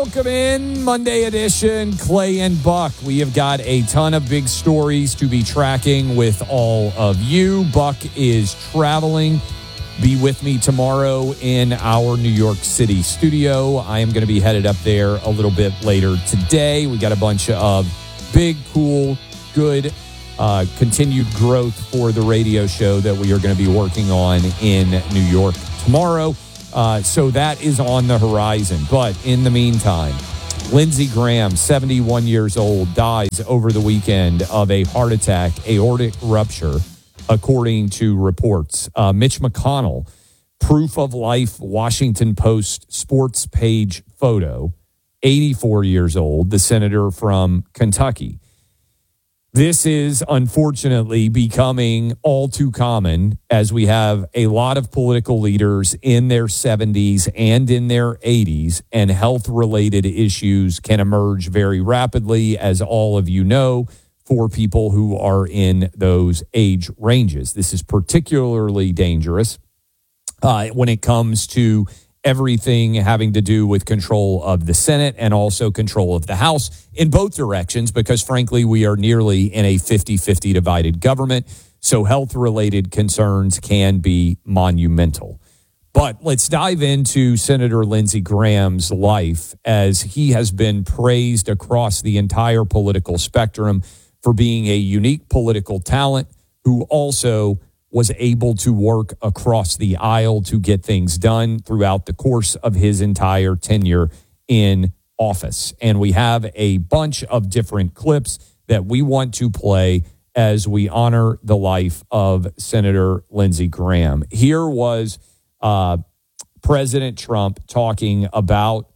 Welcome in, Monday edition, Clay and Buck. We have got a ton of big stories to be tracking with all of you. Buck is traveling. Be with me tomorrow in our New York City studio. I am going to be headed up there a little bit later today. We got a bunch of big, cool, good, continued growth for the radio show that we are going to be working on in New York tomorrow. So that is on the horizon. But in the meantime, Lindsey Graham, 71 years old, dies over the weekend of a heart attack, aortic rupture, according to reports. Mitch McConnell, proof of life, Washington Post sports page photo, 84 years old, the senator from Kentucky. This is unfortunately becoming all too common as we have a lot of political leaders in their 70s and in their 80s, and health-related issues can emerge very rapidly, as all of you know, for people who are in those age ranges. This is particularly dangerous when it comes to everything having to do with control of the Senate and also control of the House in both directions, because frankly, we are nearly in a 50-50 divided government. So health-related concerns can be monumental. But let's dive into Senator Lindsey Graham's life, as he has been praised across the entire political spectrum for being a unique political talent who also was able to work across the aisle to get things done throughout the course of his entire tenure in office. And we have a bunch of different clips that we want to play as we honor the life of Senator Lindsey Graham. Here was President Trump talking about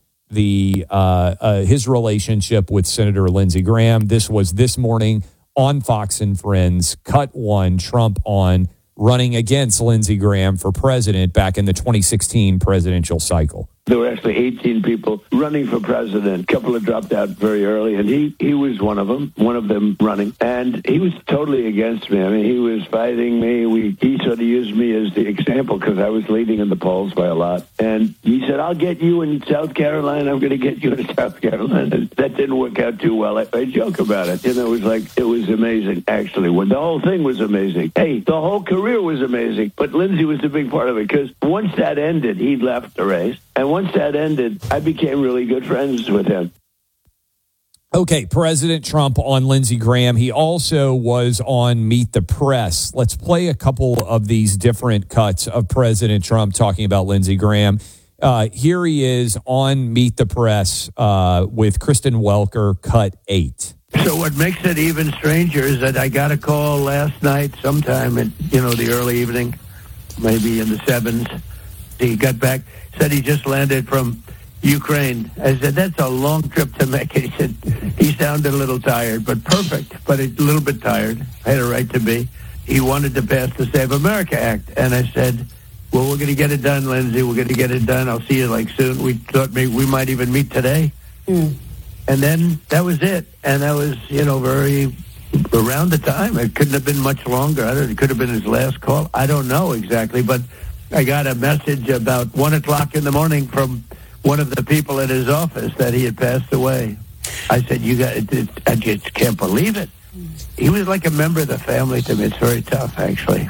his relationship with Senator Lindsey Graham. This was this morning on Fox and Friends. Cut one, Trump on running against Lindsey Graham for president back in the 2016 presidential cycle. There were actually 18 people running for president. A couple had dropped out very early, and he was one of them running. And he was totally against me. I mean, he was fighting me. He sort of used me as the example because I was leading in the polls by a lot. And he said, I'll get you in South Carolina. I'm going to get you in South Carolina. That didn't work out too well. I joke about it. You know, it was amazing, actually. When the whole thing was amazing. Hey, the whole career was amazing. But Lindsey was a big part of it, because once that ended, he left the race. And once that ended, I became really good friends with him. Okay, President Trump on Lindsey Graham. He also was on Meet the Press. Let's play a couple of these different cuts of President Trump talking about Lindsey Graham. Here he is on Meet the Press with Kristen Welker, cut 8. So what makes it even stranger is that I got a call last night sometime in, the early evening, maybe in the 7s. He got back, said he just landed from Ukraine. I said, that's a long trip to make. He said he sounded a little tired, but perfect, but a little bit tired. Had a right to be. He wanted to pass the Save America Act. And I said, well, we're going to get it done, Lindsey. We're going to get it done. I'll see you soon. We thought we might even meet today. And then that was it. And that was, very around the time. It couldn't have been much longer. It could have been his last call. I don't know exactly, but I got a message about 1 o'clock in the morning from one of the people at his office that he had passed away. I said, I just can't believe it. He was like a member of the family to me. It's very tough, actually.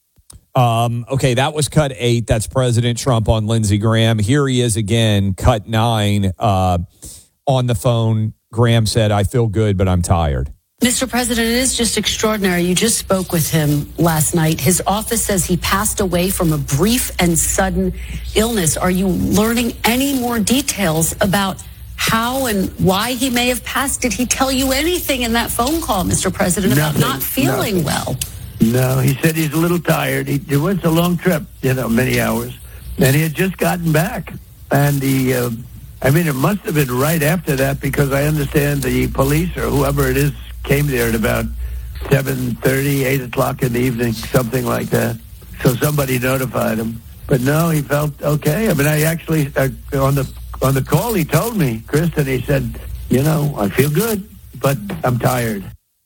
Okay, that was cut 8. That's President Trump on Lindsey Graham. Here he is again, cut 9. On the phone, Graham said, I feel good, but I'm tired. Mr. President, it is just extraordinary. You just spoke with him last night. His office says he passed away from a brief and sudden illness. Are you learning any more details about how and why he may have passed? Did he tell you anything in that phone call, Mr. President, about not feeling well? No, he said he's a little tired. It was a long trip, many hours. And he had just gotten back. And it must have been right after that, because I understand the police or whoever it is came there at about 7:30, 8 o'clock in the evening, something like that. So somebody notified him. But no, he felt okay. I mean, I actually, on the call, he told me, Kristen, he said, I feel good, but I'm tired.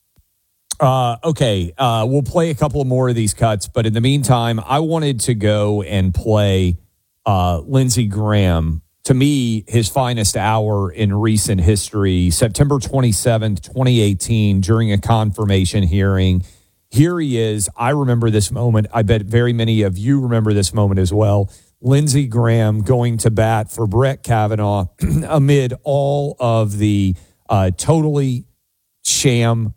Okay, we'll play a couple more of these cuts, but in the meantime, I wanted to go and play Lindsey Graham to me, his finest hour in recent history, September 27th, 2018, during a confirmation hearing. Here he is. I remember this moment. I bet very many of you remember this moment as well. Lindsey Graham going to bat for Brett Kavanaugh amid all of the totally sham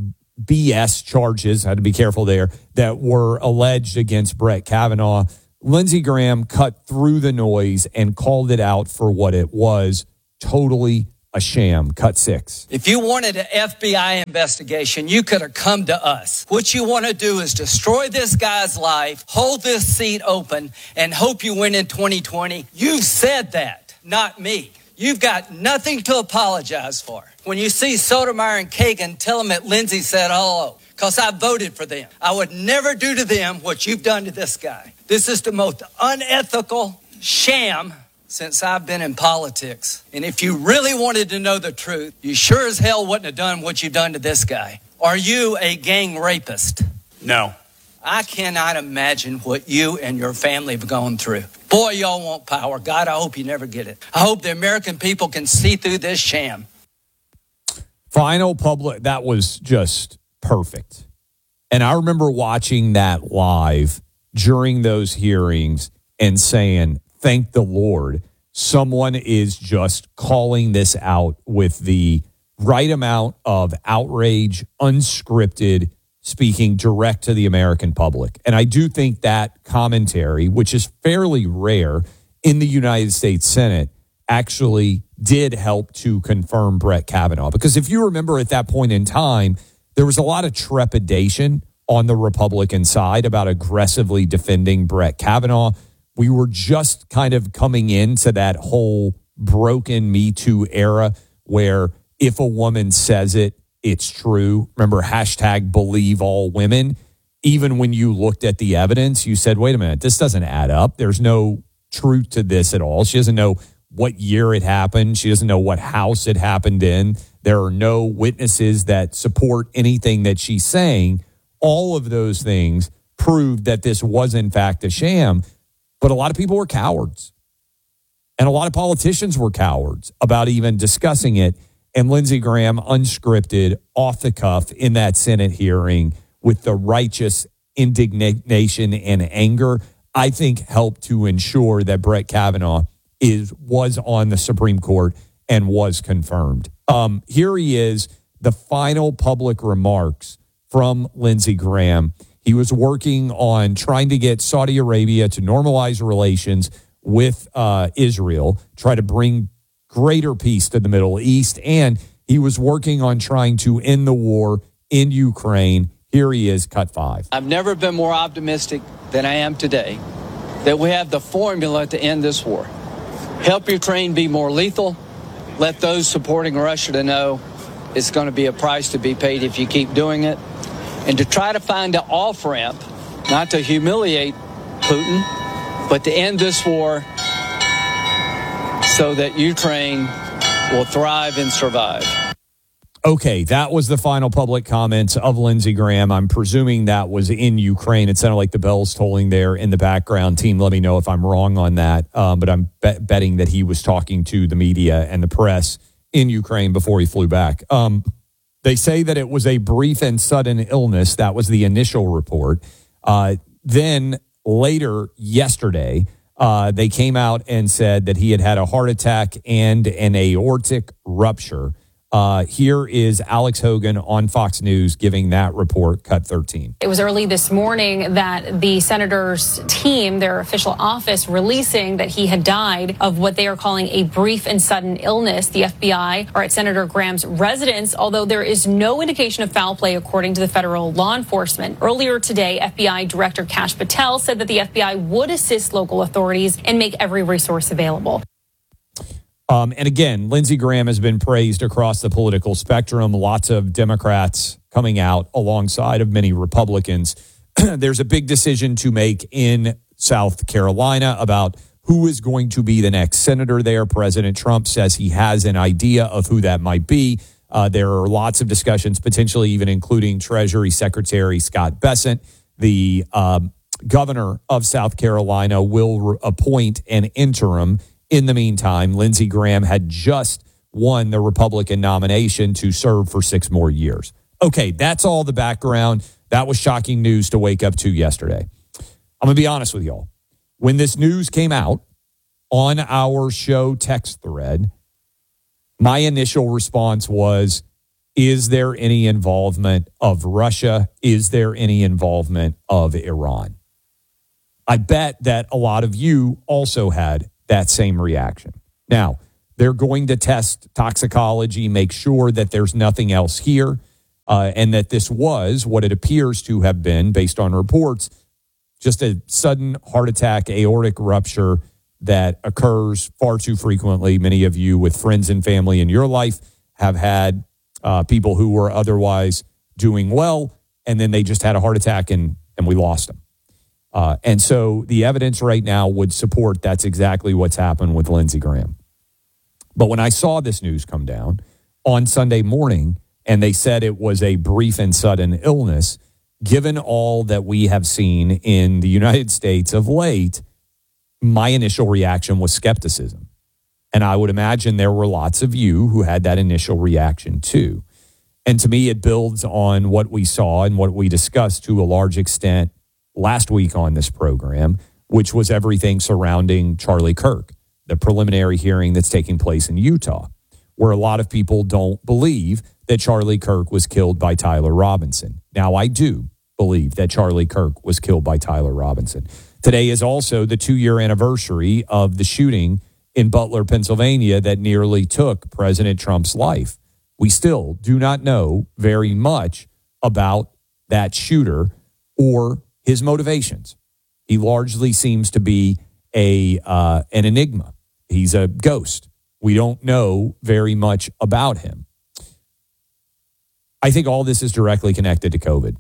BS charges, I had to be careful there, that were alleged against Brett Kavanaugh. Lindsey Graham cut through the noise and called it out for what it was, totally a sham. Cut 6. If you wanted an FBI investigation, you could have come to us. What you want to do is destroy this guy's life, hold this seat open, and hope you win in 2020. You said that, not me. You've got nothing to apologize for. When you see Sotomayor and Kagan, tell them that Lindsey said hello, because I voted for them. I would never do to them what you've done to this guy. This is the most unethical sham since I've been in politics. And if you really wanted to know the truth, you sure as hell wouldn't have done what you've done to this guy. Are you a gang rapist? No. I cannot imagine what you and your family have gone through. Boy, y'all want power. God, I hope you never get it. I hope the American people can see through this sham. Final public, that was just perfect. And I remember watching that live during those hearings and saying, thank the Lord, someone is just calling this out with the right amount of outrage, unscripted, speaking direct to the American public. And I do think that commentary, which is fairly rare in the United States Senate, actually did help to confirm Brett Kavanaugh. Because if you remember at that point in time, there was a lot of trepidation on the Republican side about aggressively defending Brett Kavanaugh. We were just kind of coming into that whole broken Me Too era where if a woman says it, it's true. Remember, hashtag believe all women. Even when you looked at the evidence, you said, wait a minute, this doesn't add up. There's no truth to this at all. She doesn't know what year it happened. She doesn't know what house it happened in. There are no witnesses that support anything that she's saying. All of those things proved that this was, in fact, a sham. But a lot of people were cowards. And a lot of politicians were cowards about even discussing it. And Lindsey Graham, unscripted, off the cuff in that Senate hearing with the righteous indignation and anger, I think helped to ensure that Brett Kavanaugh was on the Supreme Court and was confirmed. Here he is, the final public remarks from Lindsey Graham. He was working on trying to get Saudi Arabia to normalize relations with Israel, try to bring greater peace to the Middle East, and he was working on trying to end the war in Ukraine. Here he is, cut 5. I've never been more optimistic than I am today that we have the formula to end this war. Help Ukraine be more lethal. Let those supporting Russia to know it's going to be a price to be paid if you keep doing it. And to try to find an off-ramp, not to humiliate Putin, but to end this war so that Ukraine will thrive and survive. Okay, that was the final public comments of Lindsey Graham. I'm presuming that was in Ukraine. It sounded like the bells tolling there in the background. Team, let me know if I'm wrong on that. But I'm betting that he was talking to the media and the press in Ukraine before he flew back. They say that it was a brief and sudden illness. That was the initial report. Then later yesterday, they came out and said that he had a heart attack and an aortic rupture. Here is Alex Hogan on Fox News giving that report, cut 13. It was early this morning that the senator's team, their official office, releasing that he had died of what they are calling a brief and sudden illness. The FBI are at Senator Graham's residence, although there is no indication of foul play, according to the federal law enforcement. Earlier today, FBI Director Kash Patel said that the FBI would assist local authorities and make every resource available. And again, Lindsey Graham has been praised across the political spectrum. Lots of Democrats coming out alongside of many Republicans. There's a big decision to make in South Carolina about who is going to be the next senator there. President Trump says he has an idea of who that might be. There are lots of discussions, potentially even including Treasury Secretary Scott Bessent. The governor of South Carolina will appoint an interim In the meantime, Lindsey Graham had just won the Republican nomination to serve for 6 more years. Okay, that's all the background. That was shocking news to wake up to yesterday. I'm going to be honest with y'all. When this news came out on our show text thread, my initial response was, is there any involvement of Russia? Is there any involvement of Iran? I bet that a lot of you also had that same reaction. Now, they're going to test toxicology, make sure that there's nothing else here, and that this was what it appears to have been, based on reports, just a sudden heart attack, aortic rupture that occurs far too frequently. Many of you with friends and family in your life have had people who were otherwise doing well, and then they just had a heart attack and we lost them. And so the evidence right now would support that's exactly what's happened with Lindsey Graham. But when I saw this news come down on Sunday morning and they said it was a brief and sudden illness, given all that we have seen in the United States of late, my initial reaction was skepticism. And I would imagine there were lots of you who had that initial reaction too. And to me, it builds on what we saw and what we discussed to a large extent last week on this program, which was everything surrounding Charlie Kirk, the preliminary hearing that's taking place in Utah, where a lot of people don't believe that Charlie Kirk was killed by Tyler Robinson. Now, I do believe that Charlie Kirk was killed by Tyler Robinson. Today is also the 2-year anniversary of the shooting in Butler, Pennsylvania, that nearly took President Trump's life. We still do not know very much about that shooter or his motivations. He largely seems to be an enigma. He's a ghost. We don't know very much about him. I think all this is directly connected to COVID.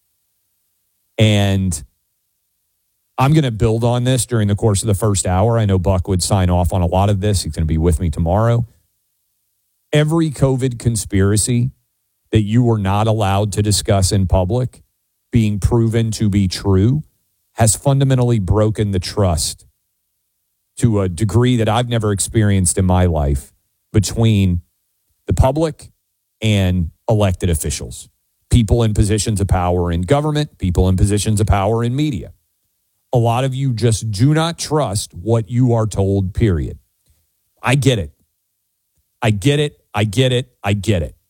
And I'm going to build on this during the course of the first hour. I know Buck would sign off on a lot of this. He's going to be with me tomorrow. Every COVID conspiracy that you were not allowed to discuss in public being proven to be true has fundamentally broken the trust to a degree that I've never experienced in my life between the public and elected officials, people in positions of power in government, people in positions of power in media. A lot of you just do not trust what you are told, period. I get it. I get it. I get it. I get it.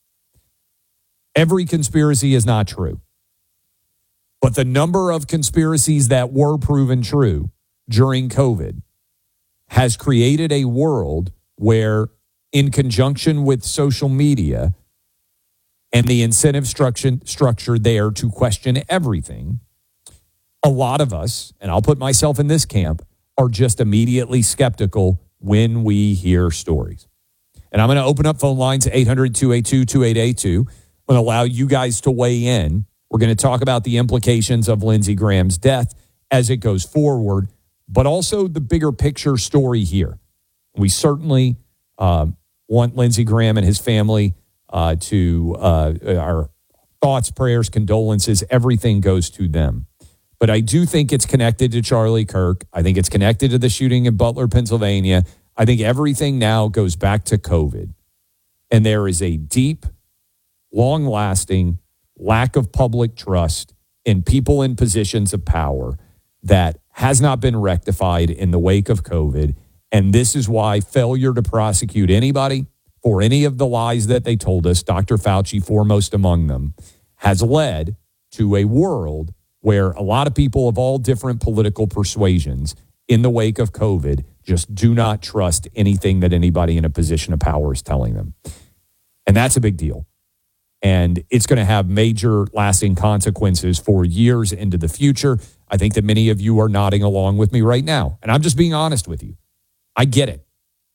Every conspiracy is not true. But the number of conspiracies that were proven true during COVID has created a world where, in conjunction with social media and the incentive structure there to question everything, a lot of us, and I'll put myself in this camp, are just immediately skeptical when we hear stories. And I'm going to open up phone lines 800-282-2882. I'm going to allow you guys to weigh in. We're going to talk about the implications of Lindsey Graham's death as it goes forward, but also the bigger picture story here. We certainly want Lindsey Graham and his family to our thoughts, prayers, condolences, everything goes to them. But I do think it's connected to Charlie Kirk. I think it's connected to the shooting in Butler, Pennsylvania. I think everything now goes back to COVID. And there is a deep, long-lasting lack of public trust in people in positions of power that has not been rectified in the wake of COVID. And this is why failure to prosecute anybody for any of the lies that they told us, Dr. Fauci foremost among them, has led to a world where a lot of people of all different political persuasions in the wake of COVID just do not trust anything that anybody in a position of power is telling them. And that's a big deal. And it's going to have major lasting consequences for years into the future. I think that many of you are nodding along with me right now. And I'm just being honest with you. I get it.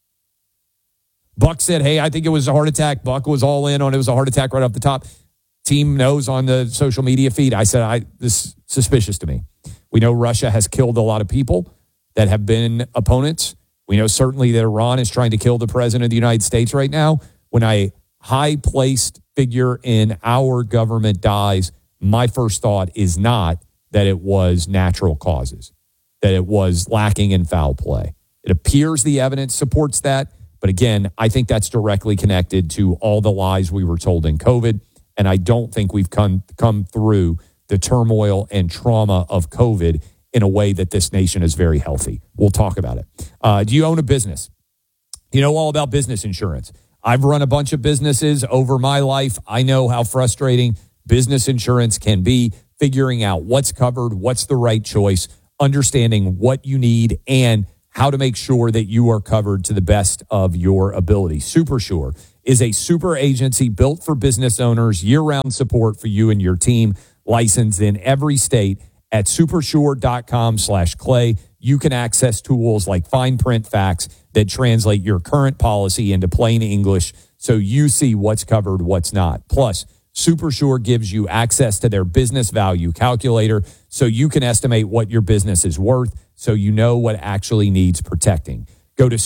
Buck said, hey, I think it was a heart attack. Buck was all in on it was a heart attack right off the top. Team knows on the social media feed. I said, this is suspicious to me. We know Russia has killed a lot of people that have been opponents. We know certainly that Iran is trying to kill the president of the United States right now. When a high-placed figure in our government dies, my first thought is not that it was natural causes, that it was lacking in foul play. It appears the evidence supports that. But again, I think that's directly connected to all the lies we were told in COVID. And I don't think we've come through the turmoil and trauma of COVID in a way that this nation is very healthy. We'll talk about it. Do you own a business? You know all about business insurance. I've run a bunch of businesses over my life. I know how frustrating business insurance can be, figuring out what's covered, what's the right choice, understanding what you need, and how to make sure that you are covered to the best of your ability. SuperSure is a super agency built for business owners, year-round support for you and your team, licensed in every state. At supersure.com/Clay, you can access tools like fine print facts that translate your current policy into plain English so you see what's covered, what's not. Plus, SuperSure gives you access to their business value calculator so you can estimate what your business is worth so you know what actually needs protecting. Go to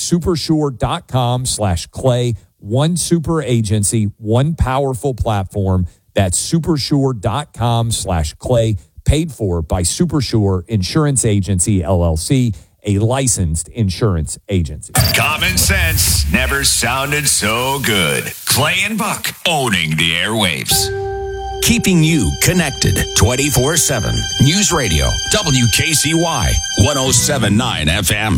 supersure.com/Clay. One super agency, one powerful platform. That's supersure.com/Clay. Paid for by SuperSure Insurance Agency, LLC, a licensed insurance agency. Common sense never sounded so good. Clay and Buck owning the airwaves. Keeping you connected 24/7. News Radio, WKCY, 107.9 FM.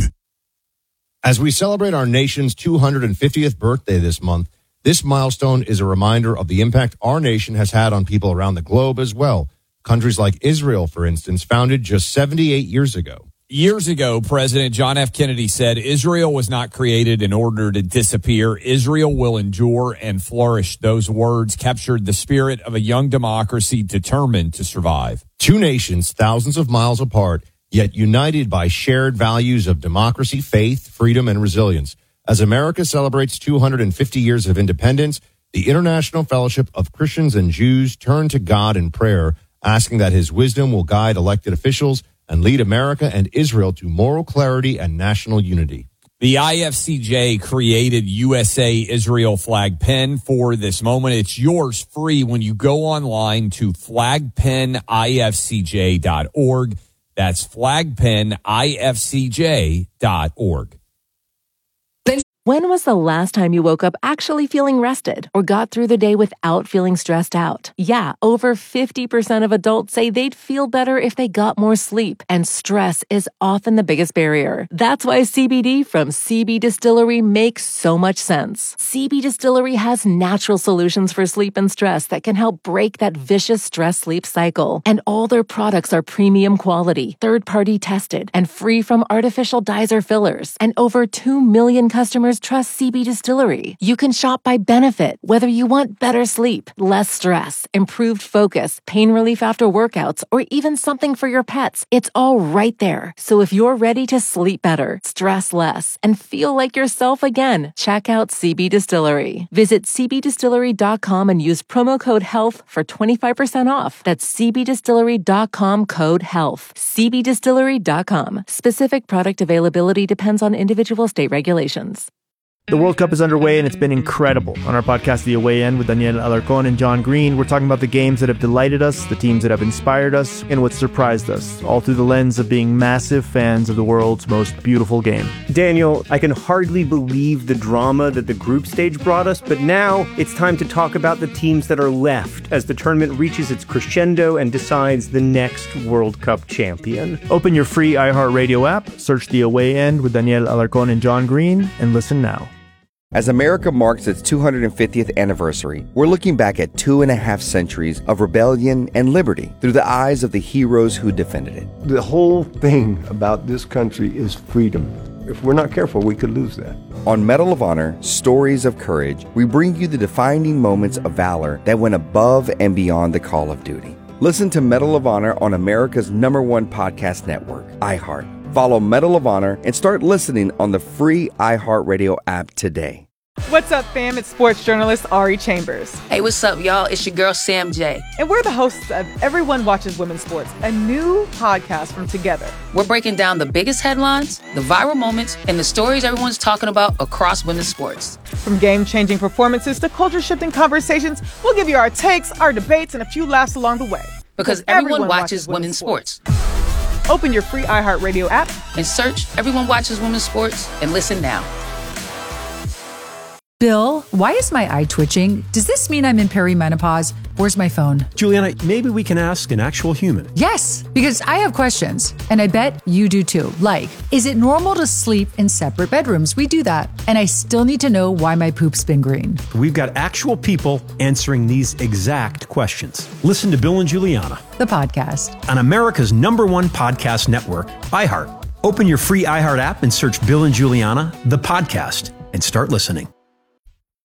As we celebrate our nation's 250th birthday this month, this milestone is a reminder of the impact our nation has had on people around the globe as well. Countries like Israel, for instance, founded just 78 years ago. Years ago, President John F. Kennedy said, Israel was not created in order to disappear. Israel will endure and flourish. Those words captured the spirit of a young democracy determined to survive. Two nations, thousands of miles apart, yet united by shared values of democracy, faith, freedom, and resilience. As America celebrates 250 years of independence, the International Fellowship of Christians and Jews turn to God in prayer, asking that his wisdom will guide elected officials and lead America and Israel to moral clarity and national unity. The IFCJ created USA Israel flag pen for this moment. It's yours free when you go online to flagpenifcj.org. That's flagpenifcj.org. When was the last time you woke up actually feeling rested or got through the day without feeling stressed out? Yeah, over 50% of adults say they'd feel better if they got more sleep, and stress is often the biggest barrier. That's why CBD from CB Distillery makes so much sense. CB Distillery has natural solutions for sleep and stress that can help break that vicious stress-sleep cycle. And all their products are premium quality, third-party tested, and free from artificial dyes or fillers. And over 2 million customers trust CB Distillery. You can shop by benefit, whether you want better sleep, less stress, improved focus, pain relief after workouts, or even something for your pets. It's all right there. So if you're ready to sleep better, stress less, and feel like yourself again, check out CB Distillery. Visit cbdistillery.com and use promo code HEALTH for 25% off. That's cbdistillery.com code HEALTH. cbdistillery.com. Specific product availability depends on individual state regulations. The World Cup is underway, and it's been incredible. On our podcast, The Away End, with Daniel Alarcón and John Green, we're talking about the games that have delighted us, the teams that have inspired us, and what surprised us, all through the lens of being massive fans of the world's most beautiful game. Daniel, I can hardly believe the drama that the group stage brought us, but now it's time to talk about the teams that are left as the tournament reaches its crescendo and decides the next World Cup champion. Open your free iHeartRadio app, search The Away End with Daniel Alarcón and John Green, and listen now. As America marks its 250th anniversary, we're looking back at 2.5 centuries of rebellion and liberty through the eyes of the heroes who defended it. The whole thing about this country is freedom. If we're not careful, we could lose that. On Medal of Honor, Stories of Courage, we bring you the defining moments of valor that went above and beyond the call of duty. Listen to Medal of Honor on America's #1 podcast network, iHeart. Follow Medal of Honor and start listening on the free iHeartRadio app today. What's up, fam? It's sports journalist Ari Chambers. Hey, what's up, y'all? It's your girl, Sam J. And we're the hosts of Everyone Watches Women's Sports, a new podcast from Together. We're breaking down the biggest headlines, the viral moments, and the stories everyone's talking about across women's sports. From game-changing performances to culture-shifting conversations, we'll give you our takes, our debates, and a few laughs along the way. Because everyone watches women's sports. Open your free iHeartRadio app and search Everyone Watches Women's Sports and listen now. Bill, why is my eye twitching? Does this mean I'm in perimenopause? Where's my phone? Juliana, maybe we can ask an actual human. Yes, because I have questions, and I bet you do too. Like, is it normal to sleep in separate bedrooms? We do that. And I still need to know why my poop's been green. We've got actual people answering these exact questions. Listen to Bill and Juliana, the podcast, on America's #1 podcast network, iHeart. Open your free iHeart app and search Bill and Juliana, the podcast, and start listening.